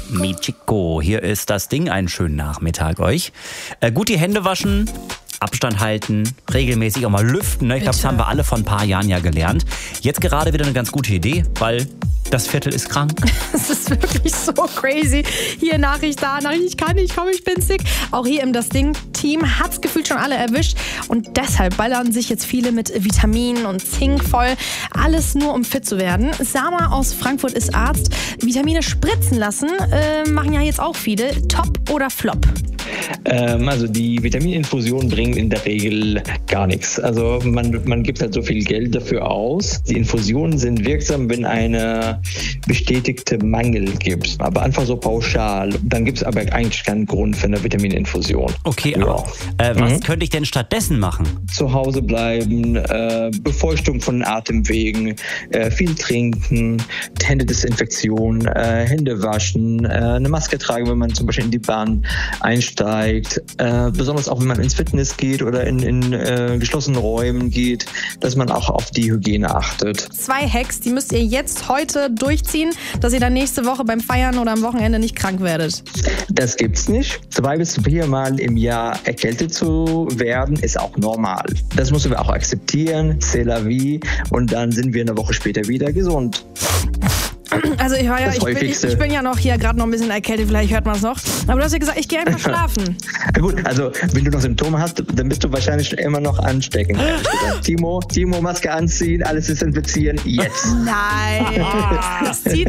Michiko. Hier ist das Ding. Einen schönen Nachmittag euch. Gut die Hände waschen, Abstand halten, regelmäßig auch mal lüften. Ne? Ich glaube, das haben wir alle vor ein paar Jahren ja gelernt. Jetzt gerade wieder eine ganz gute Idee, weil das Viertel ist krank. Das ist wirklich so crazy. Hier Nachricht, da Nachricht, ich kann nicht, komm, ich bin sick. Auch hier im Das Ding-Team hat's gefühlt schon alle erwischt. Und deshalb ballern sich jetzt viele mit Vitaminen und Zink voll. Alles nur, um fit zu werden. Sama aus Frankfurt ist Arzt. Vitamine spritzen lassen machen ja jetzt auch viele. Top oder Flop? Also die Vitamininfusionen bringen in der Regel gar nichts. Also man gibt halt so viel Geld dafür aus. Die Infusionen sind wirksam, wenn eine bestätigte Mangel gibt. Aber einfach so pauschal. Dann gibt es aber eigentlich keinen Grund für eine Vitamininfusion. Okay, aber was könnte ich denn stattdessen machen? Zu Hause bleiben, Befeuchtung von Atemwegen, viel trinken, Händedesinfektion, Hände waschen, eine Maske tragen, wenn man zum Beispiel in die Bahn einsteigt. Besonders auch, wenn man ins Fitness geht oder in geschlossenen Räumen geht, dass man auch auf die Hygiene achtet. 2 Hacks, die müsst ihr jetzt heute durchziehen, dass ihr dann nächste Woche beim Feiern oder am Wochenende nicht krank werdet. Das gibt's nicht. 2 bis 4 Mal im Jahr erkältet zu werden, ist auch normal. Das müssen wir auch akzeptieren, c'est la vie, und dann sind wir eine Woche später wieder gesund. Also ich bin ja noch hier gerade noch ein bisschen erkältet, vielleicht hört man es noch. Aber du hast ja gesagt, ich gehe einfach schlafen. Gut, also wenn du noch Symptome hast, dann bist du wahrscheinlich immer noch ansteckend. Timo, Maske anziehen, alles desinfizieren, jetzt. Nein, das zieht